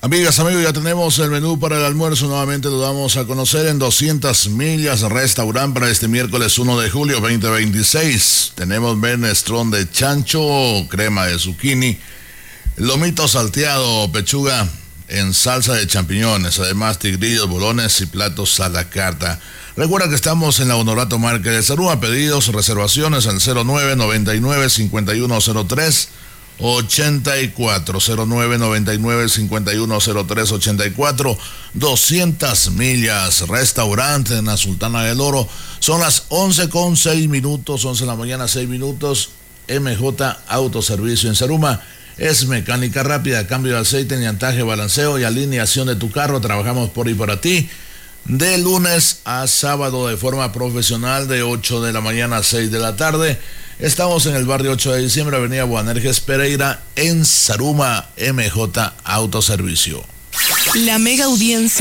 Amigas, amigos, ya tenemos el menú para el almuerzo. Nuevamente lo damos a conocer en 200 millas restaurante para este miércoles 1 de julio 2026. Tenemos minestrón de chancho, crema de zucchini, lomito salteado, pechuga en salsa de champiñones, además tigrillos, bolones y platos a la carta. Recuerda que estamos en la Honorato Market de Saruma. Pedidos, reservaciones al 0999-5103 84, 0999-5103-84, 200 millas restaurante en la Sultana del Oro. Son las 11:06, 11 de la mañana, 6 minutos. MJ Autoservicio en Saruma. Es mecánica rápida, cambio de aceite, ñantaje, balanceo y alineación de tu carro. Trabajamos por y para ti de lunes a sábado de forma profesional, de 8 de la mañana a 6 de la tarde. Estamos en el barrio 8 de diciembre, avenida Boanerges Pereira, en Saruma. MJ Autoservicio. La mega audiencia